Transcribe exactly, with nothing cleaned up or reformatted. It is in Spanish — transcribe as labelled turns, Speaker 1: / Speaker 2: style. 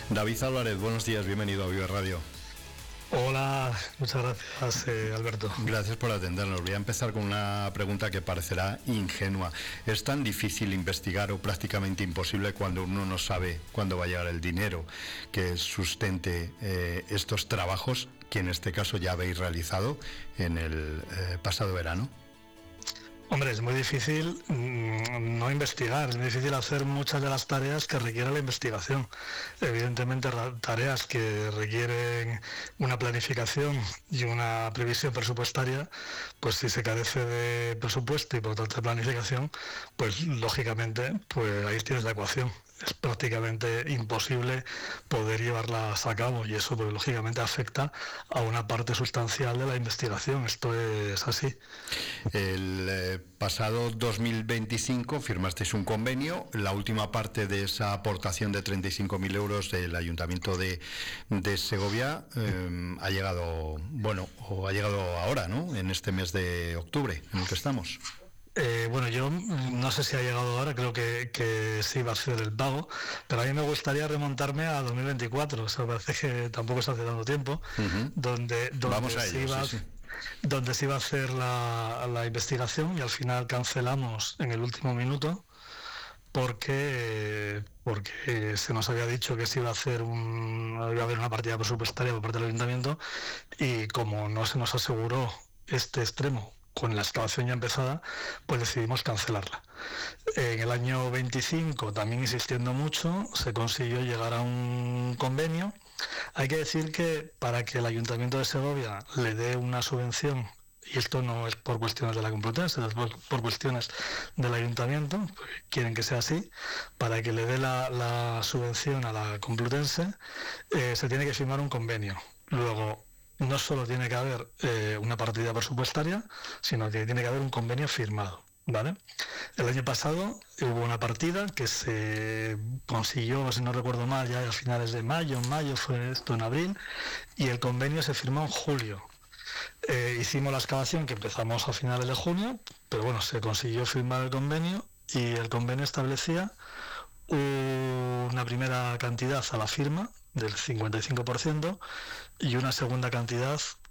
Speaker 1: David Álvarez, buenos días, bienvenido a Vive Radio.
Speaker 2: Hola, muchas gracias, eh, Alberto.
Speaker 1: Gracias por atendernos. Voy a empezar con una pregunta que parecerá ingenua. ¿Es tan difícil investigar o prácticamente imposible cuando uno no sabe cuándo va a llegar el dinero que sustente eh, estos trabajos, que en este caso ya habéis realizado en el eh, pasado verano?
Speaker 2: Hombre, es muy difícil mmm, no investigar, es muy difícil hacer muchas de las tareas que requiere la investigación. Evidentemente, tareas que requieren una planificación y una previsión presupuestaria, pues si se carece de presupuesto y por tanto de planificación, pues lógicamente, pues ahí tienes la ecuación. Es prácticamente imposible poder llevarlas a cabo y eso pues lógicamente afecta a una parte sustancial de la investigación. Esto es así.
Speaker 1: El eh, pasado dos mil veinticinco firmasteis un convenio. La última parte de esa aportación de treinta y cinco mil euros del Ayuntamiento de, de Segovia eh, ha llegado, bueno, o ha llegado ahora, ¿no? En este mes de octubre en el que estamos.
Speaker 2: Eh, bueno, yo no sé si ha llegado ahora, creo que, que sí va a ser el pago, pero a mí me gustaría remontarme a dos mil veinticuatro, o sea, parece que tampoco se hace tanto tiempo, uh-huh. donde, donde,
Speaker 1: Vamos a
Speaker 2: se
Speaker 1: ello,
Speaker 2: iba,
Speaker 1: sí, sí.
Speaker 2: donde se iba a hacer la, la investigación y al final cancelamos en el último minuto porque, porque se nos había dicho que se iba a hacer un, iba a haber una partida presupuestaria por parte del Ayuntamiento y como no se nos aseguró este extremo con la excavación ya empezada, pues decidimos cancelarla. En el año veinticinco, también insistiendo mucho, se consiguió llegar a un convenio. Hay que decir que para que el Ayuntamiento de Segovia le dé una subvención, y esto no es por cuestiones de la Complutense, es por, por cuestiones del Ayuntamiento, pues quieren que sea así, para que le dé la, la subvención a la Complutense, eh, se tiene que firmar un convenio. Luego, no solo tiene que haber eh, una partida presupuestaria, sino que tiene que haber un convenio firmado, ¿vale? El año pasado hubo una partida que se consiguió, si no recuerdo mal, ya a finales de mayo, en mayo fue esto, en abril, y el convenio se firmó en julio. Eh, hicimos la excavación que empezamos a finales de junio, pero bueno, se consiguió firmar el convenio y el convenio establecía una primera cantidad a la firma del cincuenta y cinco por ciento y una segunda cantidad